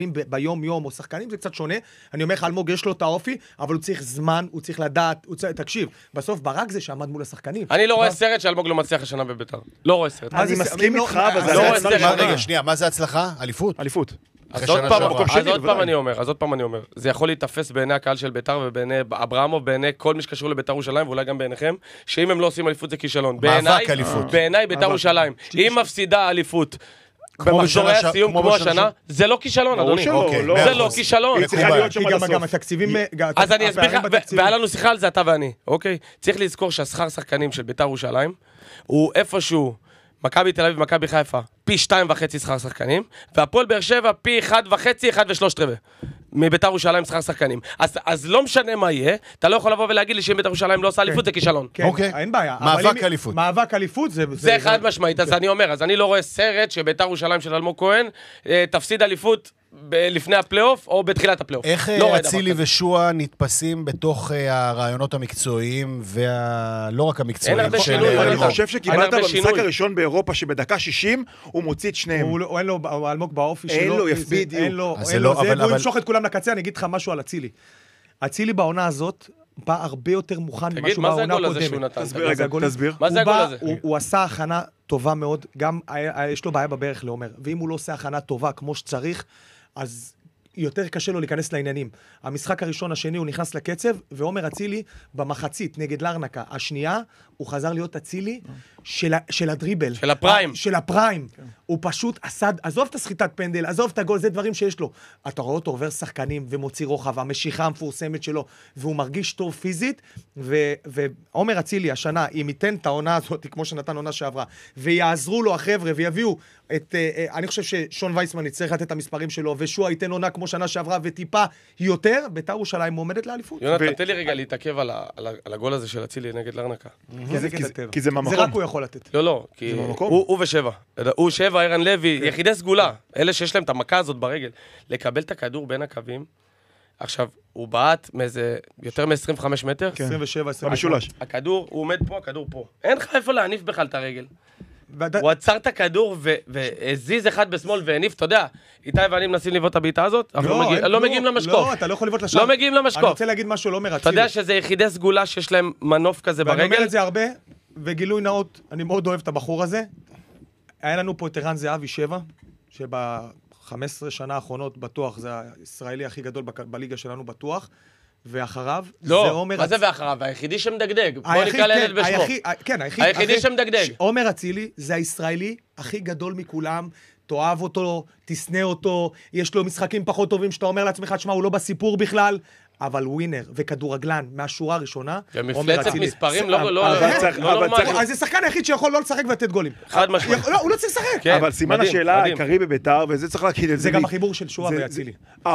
ביום יום או שחקנים זה קצת שונה, אני אומר לך אלמוג יש לו את האופי, אבל הוא צריך זמן, הוא צריך לדעת, תקשיב, בסוף ברק זה שעמד מול השחקנים. אני לא רואה סרט שאלמוג לא מצליח השנה בביתר. לא רואה סרט. אני מסכים איתך, אבל זה רגע, שנייה, מה זה הצלחה? אליפות? אליפות. אז עוד פעם אני אומר, זה יכול להתאפס בעיני הקהל של ביתר ובעיני אברמוב, בעיני כל מי שקשור לביתר ירושלים, ואולי גם בעיניכם, שאם הם לא עושים אליפות זה כישלון. בעיניי ביתר ירושלים, אם מפסידה אליפות במחזורי הסיום כמו השנה, זה לא כישלון, אדוני. זה לא כישלון. גם התקציבים... אז אני אסביר לך, והיה לנו שיחה על זה אתה ואני, אוקיי? צריך לזכור שהשכר שחקנים של ביתר ירושלים, הוא איפשהו, מכבי תל אביב ומכבי חיפה, פי 2.5 שכר שחקנים, והפועל באר שבע פי 1.5, 1.75. מביתר ירושלים שכר שחקנים. אז לא משנה מה יהיה, אתה לא יכול לבוא ולהגיד לי שאם ביתר ירושלים לא עושה אליפות זה כישלון. אוקיי, אין בעיה. מאבק אליפות. מאבק אליפות זה חד משמעית, אז אני אומר, אז אני לא רואה סרט שביתר ירושלים של אלמוג כהן תפסיד אליפות לפני הפלייאוף או בתחילת הפלייאוף. איך אצילי ושועה נתפסים בתוך הרעיונות המקצועיים ולא רק המקצועיים? אני חושב שקיבלת במשחק הראשון באירופה שבדקה 60 הוא מוציא את שניהם. אין לו אלמוג באופי שלו. אין לו, יפביד. והוא ימשוך את כולם לקצה. אני אגיד לך משהו על אצילי. אצילי בעונה הזאת בא הרבה יותר מוכן ממה שהוא בעונה הקודמת. תסביר. מה זה הגול הזה? הוא עשה הכנה טובה מאוד, גם יש לו בעיה בברך לעומר, ואם הוא לא עושה הכנה טובה כמו שצריך, אז יותר קשה לו להיכנס לעניינים. המשחק הראשון, השני, הוא נכנס לקצב, ועומר אצילי במחצית נגד לרנקה. השנייה, הוא חזר להיות אצילי של הדריבל. של הפריים. של הפריים. הוא פשוט עשה, עזוב את הסחיטת פנדל, עזוב את הגול, זה דברים שיש לו. אתה רואה אותו עובר שחקנים ומוציא רוחב, המשיכה המפורסמת שלו, והוא מרגיש טוב פיזית, ועומר אצילי השנה, אם ייתן את העונה הזאת, כמו שנתן עונה שעברה, ויעזרו לו החבר'ה, ויביאו את, אני חושב ששון וייסמן יצטרך לתת את המספרים שלו, ושוע ייתן עונה כמו שנה שעברה, וטיפה יותר, ביתר ירושלים מועמדת לאליפות. יונתן, תן לי רגע להתעכב על הגול הזה של אצילי נגד לרנקה. כי זה מהמקום. זה רק הוא יכול לתת. לא, כי הוא ושבע. הוא שבע, ערן לוי, יחידי סגולה. אלה שיש להם את המכה הזאת ברגל. לקבל את הכדור בין הקווים. עכשיו, הוא בעט מאיזה יותר מ-25 מטר. 27, המשולש. הכדור, הוא עומד פה, הכדור פה. אין לך איפה להניף בכלל את הרגל. הוא עצר את הכדור והזיז אחד בשמאל והניף, אתה יודע, איתי ואני מנסים לבעוט את הבעיטה הזאת, לא מגיעים למשקוף. לא, אתה לא יכול לבעוט לשם. לא מגיעים למשקוף. אני רוצה להגיד משהו, לא מרצילי. אתה יודע שזה יחידי סגולה שיש להם מנוף כזה ברגל? ואני אומר את זה הרבה, וגילוי נאות, אני מאוד אוהב את הבחור הזה. היה לנו פה את ערן זהבי 7, שב-15 שנה האחרונות בטוח, זה הישראלי הכי גדול בליגה שלנו בטוח. ואחריו, לא, מה זה ואחריו? היחידי שמדגדג. בוא נקרא לילד בשמו. כן, היחידי שמדגדג. עומר אצילי זה הישראלי הכי גדול מכולם, תאהב אותו, תסנה אותו, יש לו משחקים פחות טובים שאתה אומר לעצמך, תשמע, הוא לא בסיפור בכלל, אבל ווינר וכדורגלן מהשורה הראשונה, ומפלצת מספרים לא אז זה שחקן היחיד שיכול לא לשחק ולתת גולים. חד משמעית. לא, הוא לא צריך לשחק. אבל סימן השאלה העיקרי בביתר, וזה צריך להגיד את זה. זה גם החיבור של שועה ואצילי.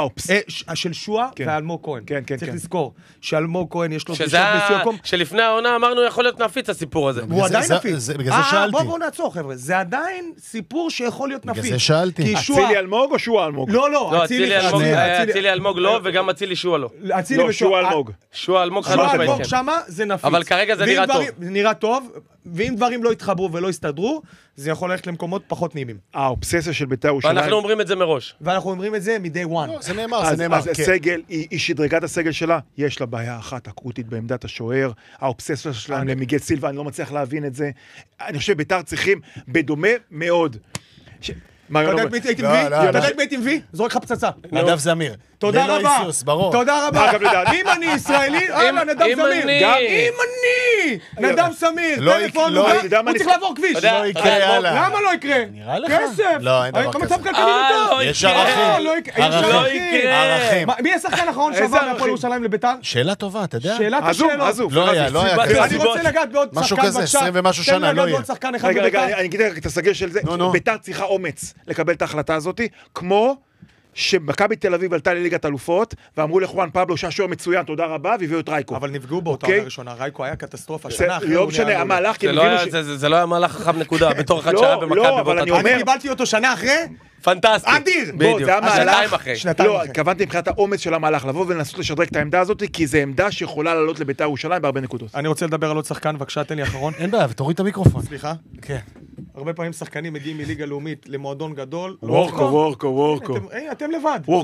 של שועה ואלמוג כהן. צריך לזכור שאלמוג כהן יש לו... שלפני העונה אמרנו יכול להיות נפיץ הסיפור הזה. הוא עדיין נפיץ. בגלל זה שאלתי. בואו נעצור חבר'ה, זה עדיין סיפור שיכול להיות נפיץ. בגלל זה שאלתי. אצילי אלמוג או שועה אלמוג? לא, אצילי אלמוג לא וגם אצילי שועה לא. לא, שועה אלמוג. שועה אלמוג חד משמעית. שמה זה נפיץ. אבל כרגע זה נראה טוב. נראה טוב, ואם דברים לא יתחברו ולא יסתדרו, זה יכול ללכת למקומות פחות נעימים. האובססיה של ביתר ירושלים. ואנחנו אומרים את זה מראש. ואנחנו אומרים את זה מ-day one. זה נאמר. אז הסגל, היא שדרגת הסגל שלה, יש לה בעיה אחת אקוטית בעמדת השוער, האובססיה שלה למיגל סילבה, אני לא מצליח להבין את זה. אני חושב ביתר צריכים, בדומה מאוד. אתה יודעת מי הייתי מביא? זורק לך פצצה. נדב זמיר. תודה רבה. תודה רבה. אם אני ישראלי, נדב זמיר. גם אם אני נדב זמיר. טלפון, הוא צריך לעבור כביש. לא יקרה, הלאה. למה לא יקרה? נראה לך? כסף. לא, אין דבר כזה. מצב כלכלי יותר. יש ערכים. לא יקרה. מי השחקן האחרון שעבר מהפועל ירושלים לביתר? שאלה טובה, אתה יודע? שאלת השאלות. לא היה. אני רוצה לגעת בעוד שחקן. משהו כזה, 20 ומשהו שנה, לא יהיה. רגע, אני אגיד לך את הסגל של זה. ביתר צריכה אומץ לקבל את ההחלטה הזאת, כמו שמכבי תל אביב עלתה לליגת אלופות, ואמרו לחואן פבלו שהשוער מצוין, תודה רבה, והביאו את רייקו. אבל נפגעו באותה עונה ראשונה, רייקו היה קטסטרופה, שנה אחרי לא משנה, המהלך... זה לא היה מהלך חכם נקודה, בתור אחד שהיה במכבי באותה תקופה. אני קיבלתי אותו שנה אחרי, פנטסטי. אדיר! בדיוק. שנתיים אחרי. לא, התכוונתי מבחינת האומץ של המהלך, לבוא ולנסות לשדרג את העמדה הזאת, כי זו עמדה שיכולה לעלות לביתר ירושלים בהרבה נקודות. אני רוצה לדבר על עוד שחקן, בבקשה, תן לי אחרון. אין בעיה, ותוריד את המיקרופון. סליחה? כן. הרבה פעמים שחקנים מגיעים מליגה לאומית למועדון גדול. וורקו. אתם לבד.